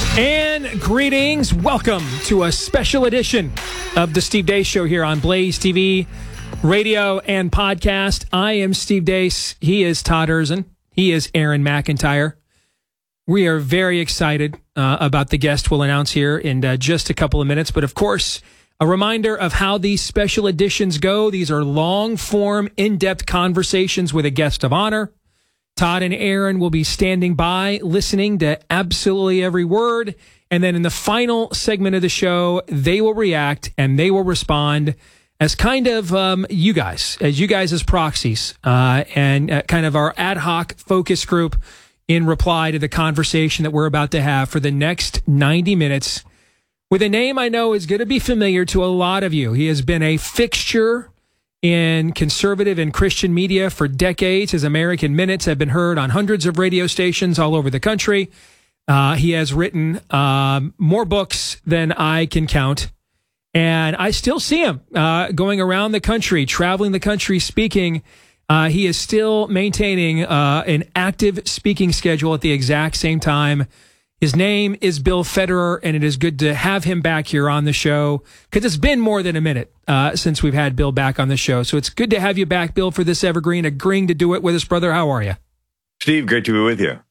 And greetings. Welcome to a special edition of the Steve Deace Show here on Blaze TV, radio, and podcast. I am Steve Deace. He is Todd Erzin. He is Aaron McIntyre. We are very excited about the guest we'll announce here in just a couple of minutes. But of course, a reminder of how these special editions go. These are long-form, in-depth conversations with a guest of honor. Todd and Aaron will be standing by, listening to absolutely every word. And then in the final segment of the show, they will react and they will respond as kind of you guys as proxies and kind of our ad hoc focus group in reply to the conversation that we're about to have for the next 90 minutes with a name I know is going to be familiar to a lot of you. He has been a fixture in conservative and Christian media for decades. His American Minutes have been heard on hundreds of radio stations all over the country. He has written more books than I can count. And I still see him going around the country, traveling the country, speaking. He is still maintaining an active speaking schedule at the exact same time. His name is Bill Federer, and it is good to have him back here on the show because it's been more than a minute since we've had Bill back on the show. So it's good to have you back, Bill, for this evergreen, agreeing to do it with us, brother. How are you? Steve, great to be with you.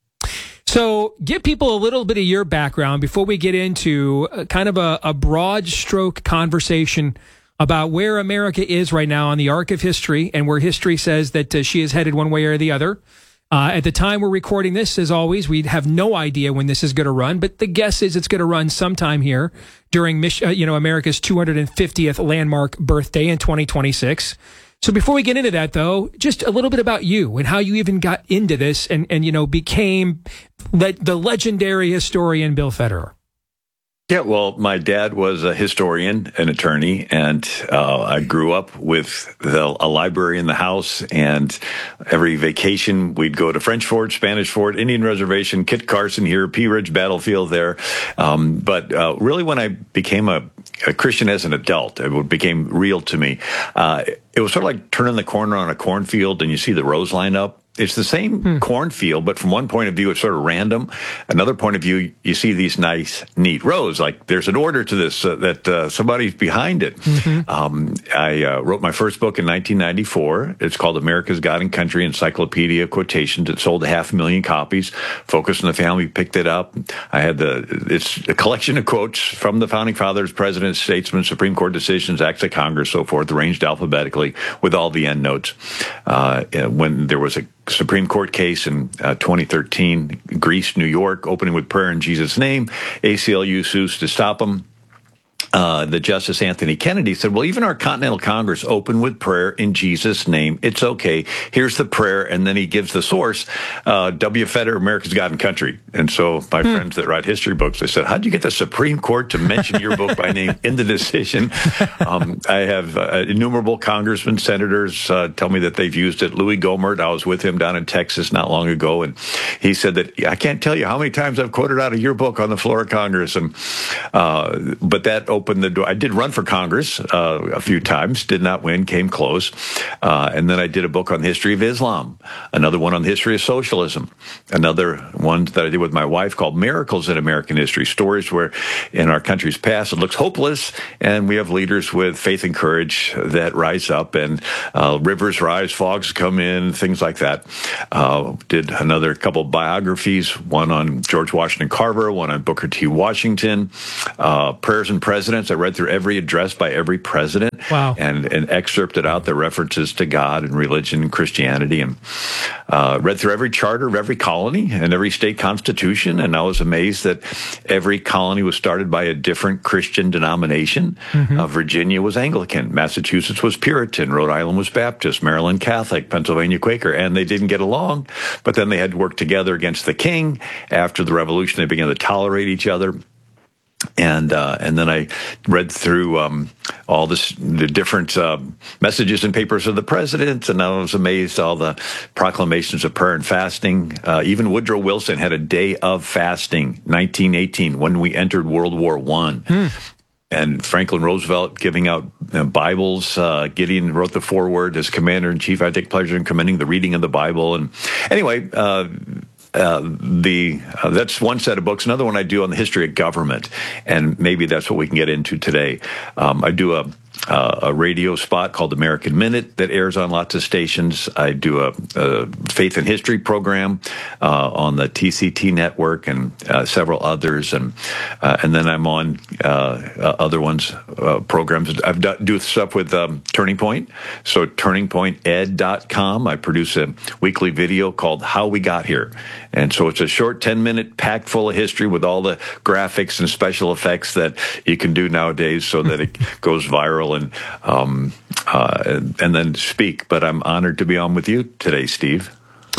So give people a little bit of your background before we get into kind of a broad stroke conversation about where America is right now on the arc of history and where history says that she is headed one way or the other. At the time we're recording this, as always, we have no idea when this is going to run, but the guess is it's going to run sometime here during America's 250th landmark birthday in 2026. So before we get into that, though, just a little bit about you and how you even got into this and became the legendary historian Bill Federer. Yeah, well, my dad was a historian, an attorney, and I grew up with a library in the house, and every vacation we'd go to French Fort, Spanish Fort, Indian Reservation, Kit Carson here, Pea Ridge Battlefield there. But really when I became a Christian as an adult, it became real to me. It was sort of like turning the corner on a cornfield and you see the rows line up. It's the same cornfield, but from one point of view, it's sort of random. Another point of view, you see these nice, neat rows. Like there's an order to this, that somebody's behind it. Mm-hmm. I wrote my first book in 1994. It's called America's God and Country Encyclopedia Quotations. It sold 500,000 copies. Focus on the Family picked it up. I had it's a collection of quotes from the Founding Fathers, presidents, statesmen, Supreme Court decisions, acts of Congress, so forth, arranged alphabetically with all the endnotes. When there was a Supreme Court case in 2013, Greece, New York, opening with prayer in Jesus' name. ACLU sues to stop them. The Justice Anthony Kennedy said, well, even our Continental Congress opened with prayer in Jesus' name. It's okay. Here's the prayer. And then he gives the source, W. Federer, America's God and Country. And so my friends that write history books, they said, how'd you get the Supreme Court to mention your book by name in the decision? I have innumerable congressmen, senators tell me that they've used it. Louis Gohmert, I was with him down in Texas not long ago, and he said that, I can't tell you how many times I've quoted out of your book on the floor of Congress. And but that opened the door. I did run for Congress a few times, did not win, came close. And then I did a book on the history of Islam, another one on the history of socialism, another one that I did with my wife called Miracles in American History, stories where in our country's past it looks hopeless, and we have leaders with faith and courage that rise up, and rivers rise, fogs come in, things like that. Did another couple of biographies, one on George Washington Carver, one on Booker T. Washington, Prayers and Presidents. I read through every address by every president. Wow. and excerpted out the references to God and religion and Christianity, and read through every charter of every colony and every state constitution. And I was amazed that every colony was started by a different Christian denomination. Mm-hmm. Virginia was Anglican, Massachusetts was Puritan, Rhode Island was Baptist, Maryland Catholic, Pennsylvania Quaker, and they didn't get along. But then they had to work together against the king. After the Revolution, they began to tolerate each other. And then I read through all the different messages and papers of the president, and I was amazed all the proclamations of prayer and fasting. Even Woodrow Wilson had a day of fasting, 1918, when we entered World War I. And Franklin Roosevelt giving out Bibles. Gideon wrote the foreword as commander-in-chief. I take pleasure in commending the reading of the Bible. And anyway, that's one set of books. Another one I do on the history of government, and maybe that's what we can get into today. I do a radio spot called American Minute that airs on lots of stations. I do a faith and history program on the TCT network and several others, and then I'm on other ones, programs. Do stuff with Turning Point, so turningpointed.com. I produce a weekly video called How We Got Here, and so it's a short 10-minute packed full of history with all the graphics and special effects that you can do nowadays so that it goes viral and then speak. But I'm honored to be on with you today, Steve.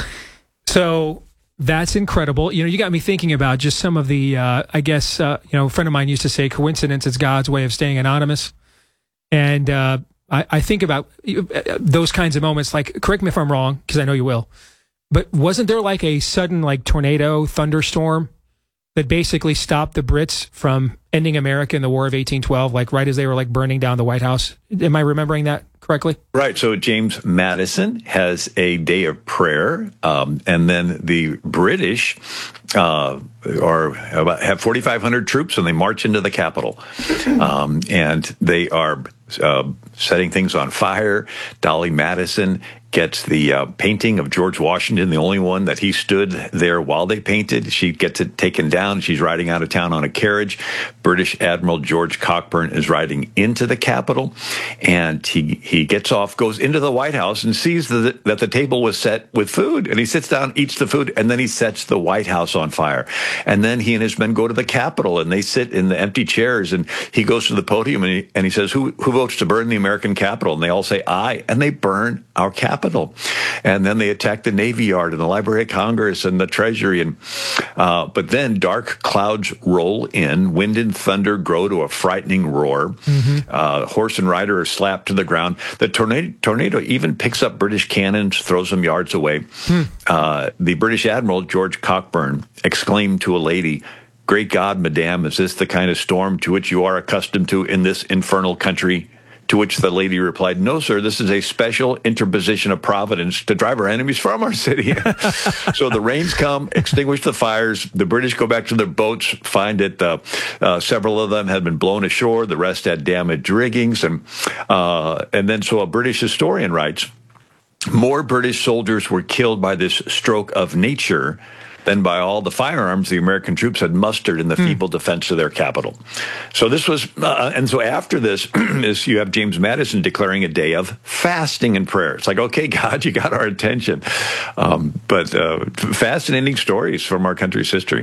So that's incredible. You got me thinking about just some of the, I guess, a friend of mine used to say, coincidence is God's way of staying anonymous. And I think about those kinds of moments, like, correct me if I'm wrong, because I know you will, but wasn't there like a sudden tornado thunderstorm that basically stopped the Brits from ending America in the War of 1812, right as they were burning down the White House? Am I remembering that correctly? Right. So James Madison has a day of prayer, and then the British have 4,500 troops, and they march into the Capitol, and they are setting things on fire. Dolly Madison gets the painting of George Washington, the only one that he stood there while they painted. She gets it taken down. She's riding out of town on a carriage. British Admiral George Cockburn is riding into the Capitol, and he gets off, goes into the White House, and sees that the table was set with food. And he sits down, eats the food, and then he sets the White House on fire. And then he and his men go to the Capitol, and they sit in the empty chairs, and he goes to the podium, and he says, who votes to burn the American Capitol? And they all say, aye. And they burn our Capitol. And then they attack the Navy Yard and the Library of Congress and the Treasury. And but then dark clouds roll in, wind and thunder grow to a frightening roar. Horse and rider are slapped to the ground. The tornado even picks up British cannons, throws them yards away. The British Admiral, George Cockburn, exclaimed to a lady, "Great God, madame, is this the kind of storm to which you are accustomed to in this infernal country?" To which the lady replied, "No, sir, this is a special interposition of Providence to drive our enemies from our city." So the rains come, extinguish the fires. The British go back to their boats, find that several of them had been blown ashore. The rest had damaged riggings. And then so a British historian writes, more British soldiers were killed by this stroke of nature than by all the firearms the American troops had mustered in the feeble defense of their capital. So this was, and so after this, is you have James Madison declaring a day of fasting and prayer. It's like, okay, God, you got our attention. But fascinating stories from our country's history.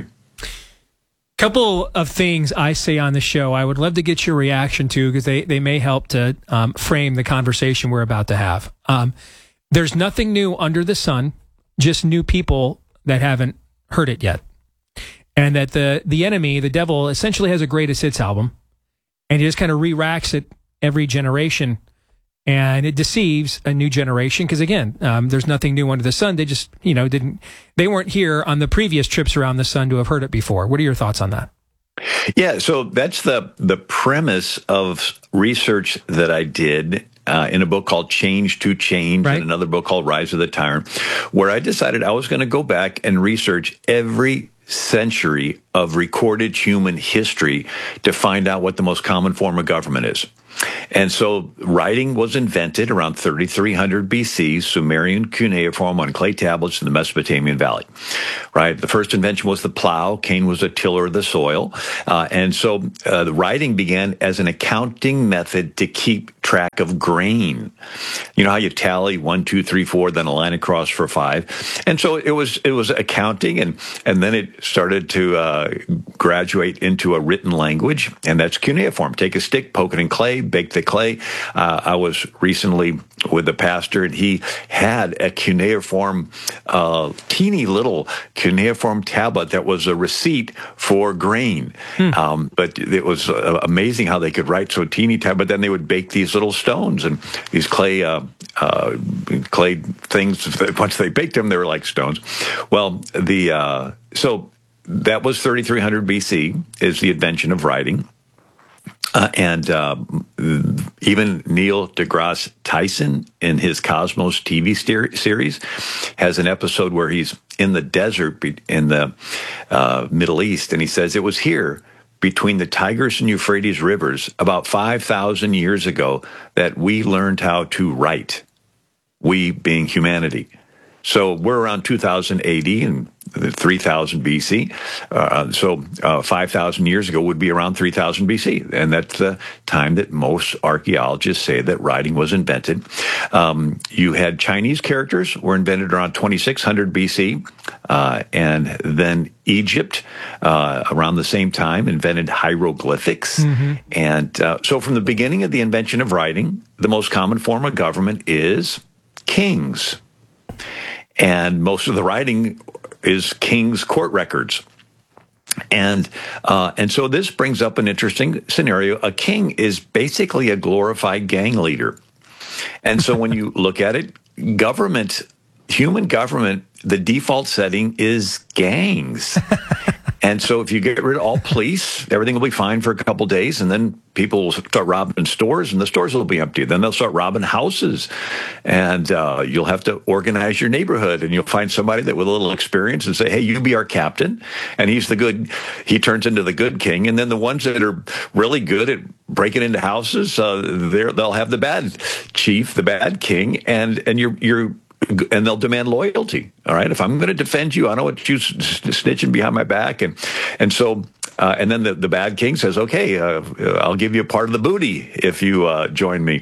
Couple of things I say on the show I would love to get your reaction to, because they may help to frame the conversation we're about to have. There's nothing new under the sun, just new people that haven't heard it yet. And that the enemy, the devil, essentially has a greatest hits album, and he just kind of re-racks it every generation, and it deceives a new generation, because again, there's nothing new under the sun. They just, they weren't here on the previous trips around the sun to have heard it before. What are your thoughts on that? Yeah, so that's the premise of research that I did in a book called Change to Change, right, and another book called Rise of the Tyrant, where I decided I was going to go back and research every century of recorded human history to find out what the most common form of government is. And so writing was invented around 3300 BC, Sumerian cuneiform on clay tablets in the Mesopotamian Valley, right? The first invention was the plow. Cain was a tiller of the soil. And so the writing began as an accounting method to keep track of grain. You know how you tally 1, 2, 3, 4, then a line across for 5. And so it was accounting, and then it started to graduate into a written language, and that's cuneiform. Take a stick, poke it in clay, bake the clay. I was recently with a pastor, and he had a cuneiform, teeny little cuneiform tablet that was a receipt for grain. But it was amazing how they could write so teeny tab. But then they would bake these little stones, and these clay things. Once they baked them, they were like stones. Well, so that was 3300 BC is the invention of writing. And even Neil deGrasse Tyson in his Cosmos TV series has an episode where he's in the desert in the Middle East, and he says it was here between the Tigris and Euphrates rivers about 5,000 years ago that we learned how to write, we being humanity. So we're around 2000 AD and 3000 BC. So 5,000 years ago would be around 3000 BC. And that's the time that most archaeologists say that writing was invented. You had Chinese characters were invented around 2600 BC. And then Egypt, around the same time, invented hieroglyphics. Mm-hmm. And so from the beginning of the invention of writing, the most common form of government is kings. And most of the writing is king's court records. And so this brings up an interesting scenario. A king is basically a glorified gang leader. And so when you look at it, government, human government, the default setting is gangs. And so if you get rid of all police, everything will be fine for a couple of days, and then people will start robbing stores, and the stores will be empty. Then they'll start robbing houses, and you'll have to organize your neighborhood, and you'll find somebody that with a little experience and say, hey, you be our captain, and he turns into the good king. And then the ones that are really good at breaking into houses, they'll have the bad chief, the bad king, and they'll demand loyalty. All right, if I'm going to defend you, I don't want you snitching behind my back, and so then the bad king says, okay, I'll give you a part of the booty if you join me,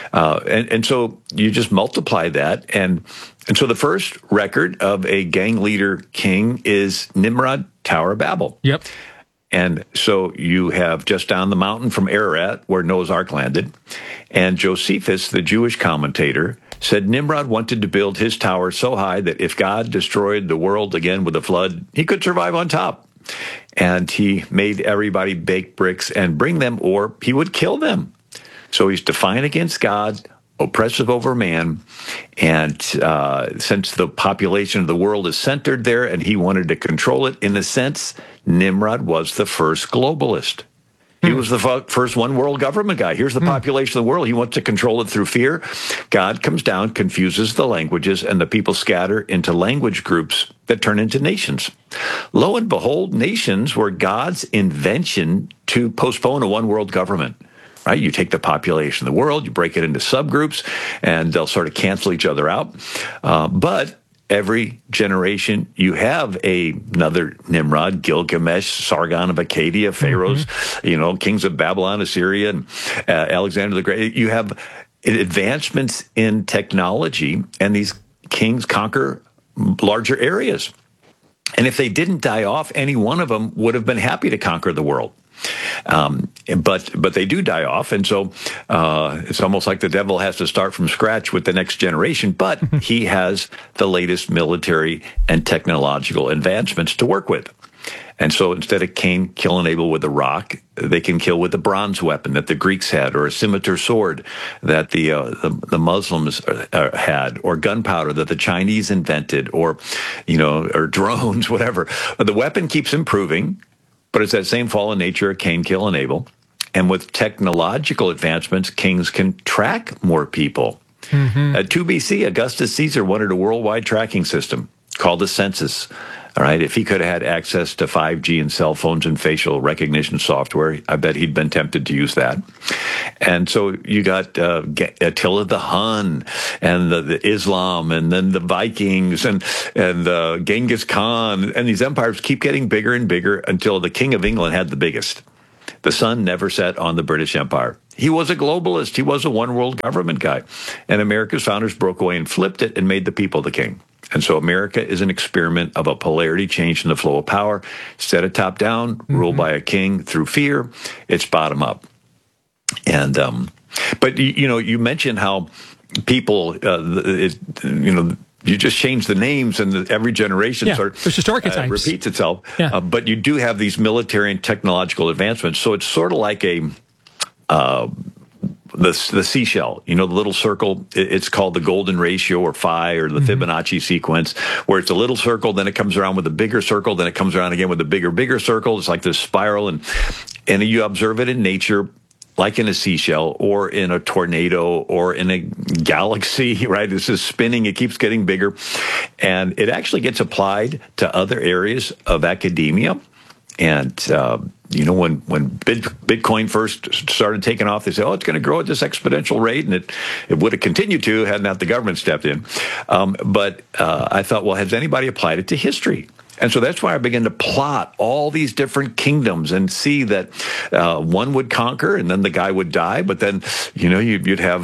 and so you just multiply that, and so the first record of a gang leader king is Nimrod, Tower of Babel. Yep. And so you have just down the mountain from Ararat, where Noah's Ark landed, and Josephus, the Jewish commentator, said Nimrod wanted to build his tower so high that if God destroyed the world again with a flood, he could survive on top. And he made everybody bake bricks and bring them, or he would kill them. So he's defiant against God, oppressive over man, and since the population of the world is centered there and he wanted to control it, in a sense, Nimrod was the first globalist. He was the first one world government guy. Here's the population of the world. He wants to control it through fear. God comes down, confuses the languages, and the people scatter into language groups that turn into nations. Lo and behold, nations were God's invention to postpone a one world government. Right? You take the population of the world, you break it into subgroups, and they'll sort of cancel each other out. But every generation, you have another Nimrod, Gilgamesh, Sargon of Akkad, pharaohs, kings of Babylon, Assyria, and Alexander the Great. You have advancements in technology, and these kings conquer larger areas. And if they didn't die off, any one of them would have been happy to conquer the world. But they do die off, and so it's almost like the devil has to start from scratch with the next generation, but he has the latest military and technological advancements to work with. And so instead of Cain killing Abel with a rock, they can kill with a bronze weapon that the Greeks had, or a scimitar sword that the Muslims had, or gunpowder that the Chinese invented, or drones, whatever. But the weapon keeps improving. But it's that same fallen nature of Cain, kill, and Abel. And with technological advancements, kings can track more people. Mm-hmm. At 2 BC, Augustus Caesar wanted a worldwide tracking system called the census. All right, if he could have had access to 5G and cell phones and facial recognition software, I bet he'd been tempted to use that. And so you got Attila the Hun, and the Islam, and then the Vikings, and Genghis Khan, and these empires keep getting bigger and bigger until the King of England had the biggest. The sun never set on the British Empire. He was a globalist. He was a one world government guy. And America's founders broke away and flipped it and made the people the king. And so America is an experiment of a polarity change in the flow of power. Instead of top down, ruled by a king through fear, it's bottom up. And but you mentioned how people you just change the names, and every generation sort of just archetypes. Repeats itself. Yeah. But you do have these military and technological advancements. So it's sort of like the seashell, the little circle. It's called the golden ratio, or phi, or the Fibonacci sequence, where it's a little circle, then it comes around with a bigger circle, then it comes around again with a bigger circle. It's like this spiral, and you observe it in nature. like in a seashell or in a tornado or in a galaxy, right? This is spinning. It keeps getting bigger. And it actually gets applied to other areas of academia. And, when Bitcoin first started taking off, they said, it's going to grow at this exponential rate. And it would have continued to had not the government stepped in. But I thought, well, has anybody applied it to history? And so that's why I began to plot all these different kingdoms and see that one would conquer and then the guy would die. But then, you'd have,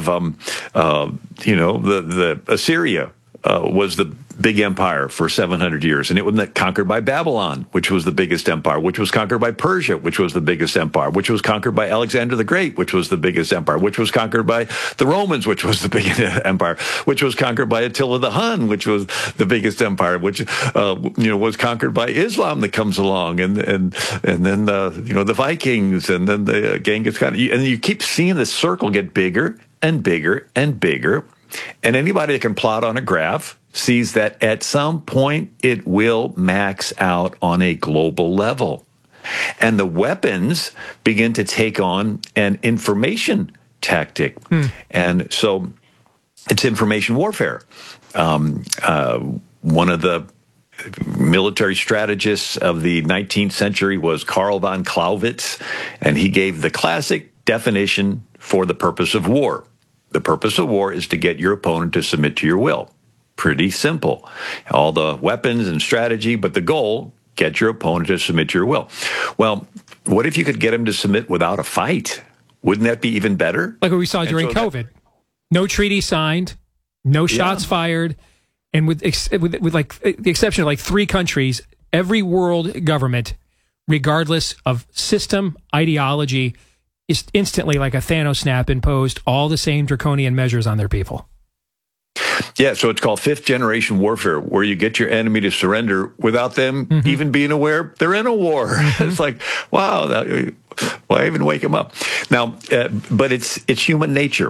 the Assyria was the big empire for 700 years. And it was conquered by Babylon, which was the biggest empire, which was conquered by Persia, which was the biggest empire, which was conquered by Alexander the Great, which was the biggest empire, which was conquered by the Romans, which was the biggest empire, which was conquered by Attila the Hun, which was the biggest empire, which, was conquered by Islam that comes along. And then, the Vikings and then the Genghis Khan. And you keep seeing this circle get bigger and bigger and bigger. And anybody that can plot on a graph sees that at some point it will max out on a global level. And the weapons begin to take on an information tactic. And so it's information warfare. One of the military strategists of the 19th century was Karl von Clausewitz, and he gave the classic definition for the purpose of war. The purpose of war is to get your opponent to submit to your will. Pretty simple. All the weapons and strategy, but the goal, get your opponent to submit to your will. Well, what if you could get him to submit without a fight? Wouldn't that be even better? Like what we saw during COVID. No treaty signed, no shots fired, and with like the exception of like 3 countries, every world government, regardless of system, ideology, is instantly like a Thanos snap imposed all the same draconian measures on their people. Yeah, so it's called 5th generation warfare, where you get your enemy to surrender without them even being aware they're in a war. It's like, wow, why even wake them up? Now, but it's human nature.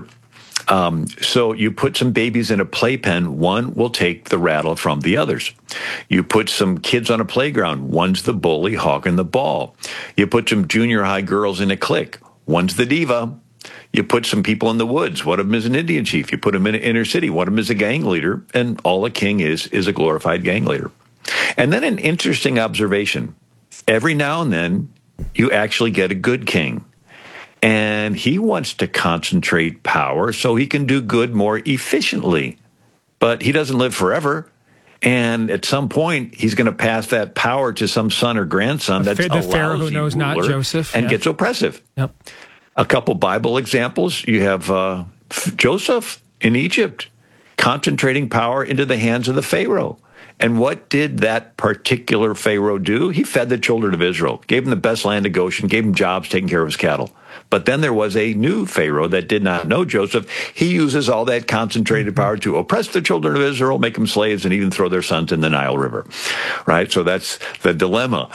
So you put some babies in a playpen, one will take the rattle from the others. You put some kids on a playground, one's the bully hogging the ball. You put some junior high girls in a clique, one's the diva. You put some people in the woods. One of them is an Indian chief. You put them in an inner city. One of them is a gang leader. And all a king is a glorified gang leader. And then an interesting observation. Every now and then, you actually get a good king. And he wants to concentrate power so he can do good more efficiently. But he doesn't live forever. And at some point, he's going to pass that power to some son or grandson that's a lousy Pharaoh who knows not Joseph. And gets oppressive. Yep. A couple Bible examples. You have Joseph in Egypt concentrating power into the hands of the Pharaoh. And what did that particular Pharaoh do? He fed the children of Israel, gave them the best land of Goshen, gave them jobs taking care of his cattle. But then there was a new Pharaoh that did not know Joseph. He uses all that concentrated power to oppress the children of Israel, make them slaves, and even throw their sons in the Nile River. Right? So that's the dilemma.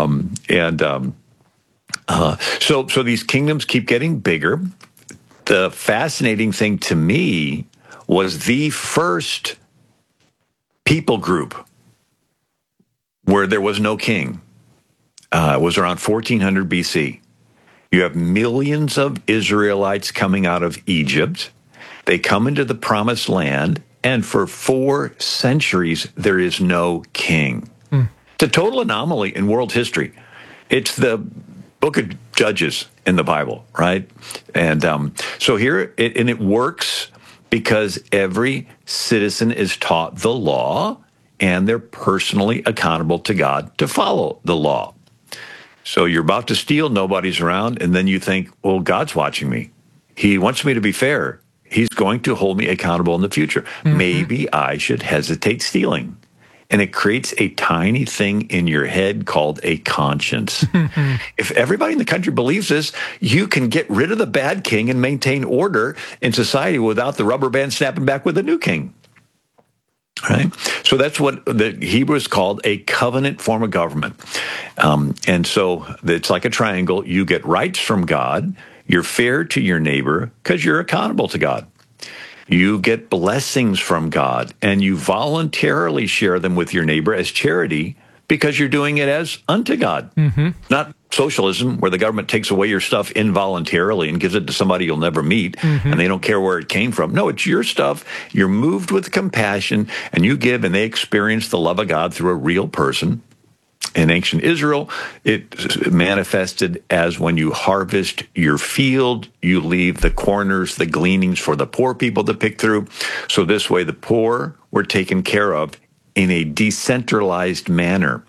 So these kingdoms keep getting bigger. The fascinating thing to me was the first people group where there was no king. It was around 1400 BC. You have millions of Israelites coming out of Egypt. They come into the promised land, and for 4 centuries, there is no king. It's a total anomaly in world history. It's the book of Judges in the Bible, right? And so here, it works because every citizen is taught the law, and they're personally accountable to God to follow the law. So you're about to steal, nobody's around, and then you think, well, God's watching me. He wants me to be fair. He's going to hold me accountable in the future. Maybe I should hesitate stealing. And it creates a tiny thing in your head called a conscience. If everybody in the country believes this, you can get rid of the bad king and maintain order in society without the rubber band snapping back with a new king. Right? So that's what the Hebrews called a covenant form of government. And so it's like a triangle. You get rights from God. You're fair to your neighbor because you're accountable to God. You get blessings from God, and you voluntarily share them with your neighbor as charity because you're doing it as unto God, not socialism, where the government takes away your stuff involuntarily and gives it to somebody you'll never meet, and they don't care where it came from. No, it's your stuff. You're moved with compassion, and you give, and they experience the love of God through a real person. In ancient Israel, it manifested as when you harvest your field, you leave the corners, the gleanings for the poor people to pick through. So this way, the poor were taken care of in a decentralized manner.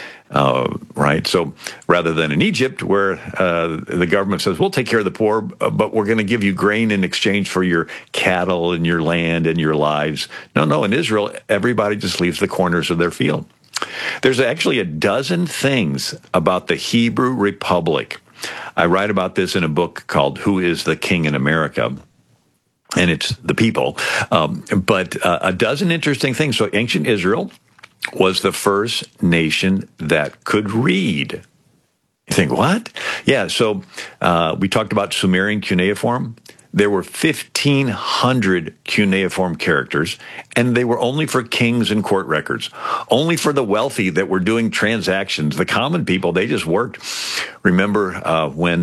Right. So rather than in Egypt, where the government says, we'll take care of the poor, but we're going to give you grain in exchange for your cattle and your land and your lives. No, in Israel, everybody just leaves the corners of their field. There's actually a dozen things about the Hebrew Republic. I write about this in a book called Who is the King in America? And it's the people. But a dozen interesting things. So ancient Israel was the first nation that could read. You think, what? Yeah, so we talked about Sumerian cuneiform. There were 1,500 cuneiform characters, and they were only for kings and court records, only for the wealthy that were doing transactions. The common people, they just worked. Remember when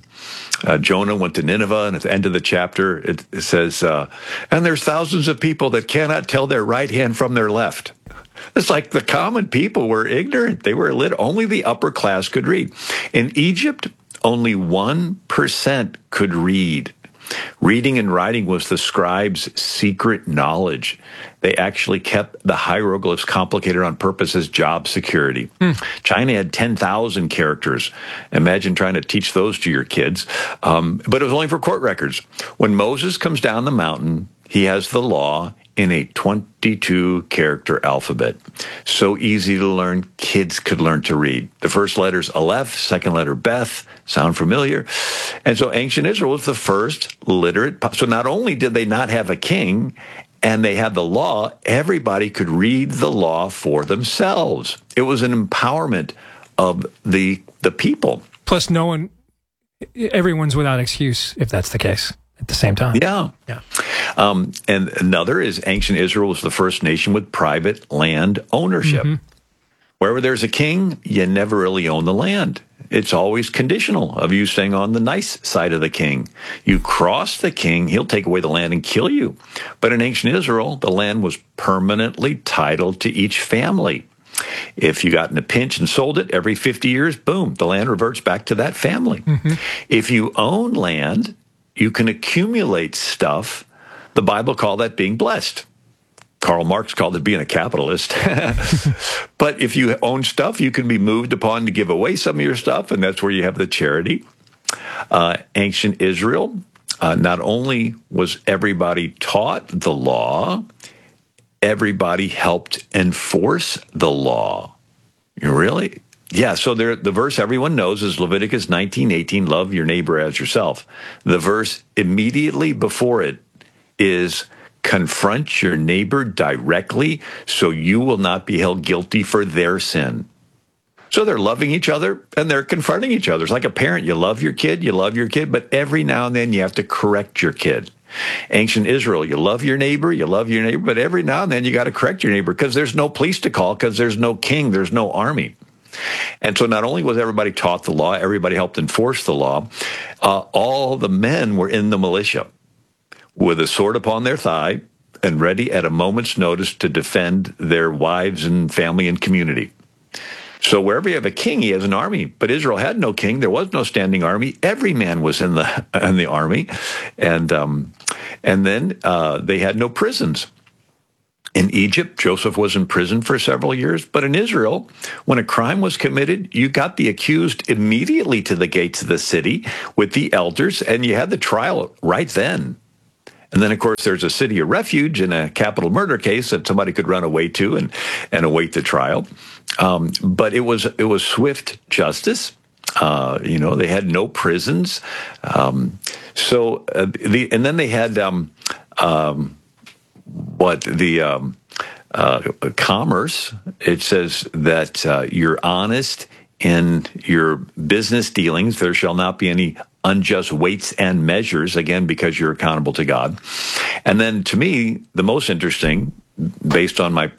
Jonah went to Nineveh, and at the end of the chapter, it says, and there's thousands of people that cannot tell their right hand from their left. It's like the common people were ignorant. They were illiterate. Only the upper class could read. In Egypt, only 1% could read. Reading and writing was the scribes' secret knowledge. They actually kept the hieroglyphs complicated on purpose as job security. China had 10,000 characters. Imagine trying to teach those to your kids. But it was only for court records. When Moses comes down the mountain, he has the law in a 22-character alphabet. So easy to learn, kids could learn to read. The first letter's Aleph, second letter Beth. Sound familiar? And so ancient Israel was the first literate. So not only did they not have a king, and they had the law, everybody could read the law for themselves. It was an empowerment of the people. Plus, everyone's without excuse if that's the case at the same time. Yeah. And another is ancient Israel was the first nation with private land ownership. Wherever there's a king, you never really own the land. It's always conditional of you staying on the nice side of the king. You cross the king, he'll take away the land and kill you. But in ancient Israel, the land was permanently titled to each family. If you got in a pinch and sold it every 50 years, boom, the land reverts back to that family. If you own land, you can accumulate stuff. The Bible called that being blessed. Karl Marx called it being a capitalist. But if you own stuff, you can be moved upon to give away some of your stuff, and that's where you have the charity. Ancient Israel, not only was everybody taught the law, everybody helped enforce the law. Really? Yeah, so the verse everyone knows is Leviticus 19:18, love your neighbor as yourself. The verse immediately before it is confront your neighbor directly so you will not be held guilty for their sin. So they're loving each other and they're confronting each other. It's like a parent. You love your kid, but every now and then you have to correct your kid. Ancient Israel, you love your neighbor, but every now and then you got to correct your neighbor because there's no police to call, because there's no king, there's no army. And so not only was everybody taught the law, everybody helped enforce the law, all the men were in the militia with a sword upon their thigh and ready at a moment's notice to defend their wives and family and community. So wherever you have a king, he has an army. But Israel had no king. There was no standing army. Every man was in the army. And then they had no prisons. In Egypt, Joseph was in prison for several years. But in Israel, when a crime was committed, you got the accused immediately to the gates of the city with the elders, and you had the trial right then. And then, of course, there's a city of refuge in a capital murder case that somebody could run away to and await the trial. But it was swift justice. They had no prisons. And then they had commerce. It says that you're honest in your business dealings. There shall not be any unjust weights and measures, again, because you're accountable to God. And then to me, the most interesting, based on my